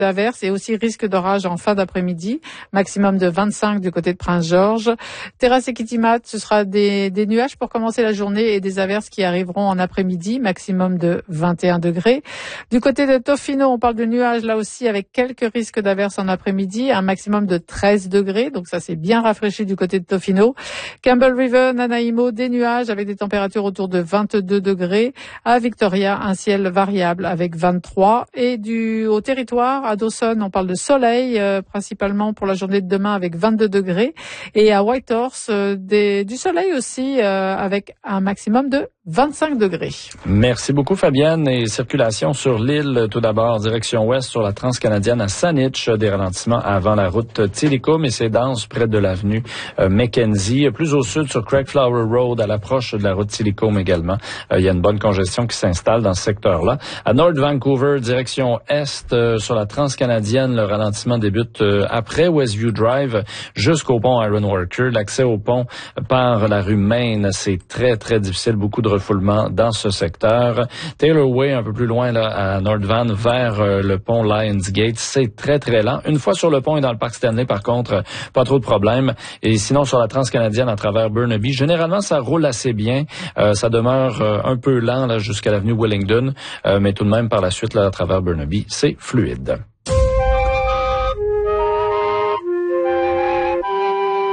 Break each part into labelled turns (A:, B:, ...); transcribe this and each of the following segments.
A: d'averses et aussi risque d'orage en fin d'après-midi, maximum de 25 du côté de Prince-Georges. Terrasse et Kitimat, ce sera des nuages pour commencer la journée et des averses qui arriveront en après-midi, maximum de 21 degrés. Du côté de Tofino, on parle de nuages là aussi avec quelques risques d'averses en après-midi, un maximum de 13 degrés, donc ça c'est bien rafraîchi du côté de Tofino. Campbell River, Nanaimo, des nuages avec des températures autour de 22 degrés. À Victoria, un ciel variable avec 23. Et au territoire, à Dawson, on parle de soleil, principalement pour la journée de demain avec 22 degrés. Et à Whitehorse, du soleil aussi, avec un maximum de 25 degrés.
B: Merci beaucoup, Fabienne. Et circulation sur l'île, tout d'abord, direction ouest sur la Transcanadienne à Saanich, des ralentissements avant la route Tillicum et c'est dense près de l'avenue Mackenzie. Plus au sud sur Craigflower Road, à l'approche de la route Tillicum également. Il y a une bonne congestion qui s'installe dans ce secteur-là. À North Vancouver, direction est, sur la Transcanadienne, le ralentissement débute après Westview Drive jusqu'au pont Ironworker. L'accès au pont par la rue Main, c'est très, très difficile. Beaucoup de refoulement dans ce secteur. Taylor Way, un peu plus loin là, à North Van, vers le pont Lionsgate, c'est très, très lent. Une fois sur le pont et dans le parc Stanley, par contre, pas trop de problèmes. Et sinon, sur la Transcanadienne, à travers Burnaby, généralement, ça roule assez bien. Ça demeure un peu lent là, jusqu'à l'avenue Willingdon, mais tout de même, par la suite, là, à travers Burnaby, c'est fluide.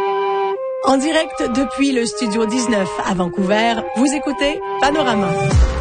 C: En direct depuis le Studio 19 à Vancouver, vous écoutez Panorama.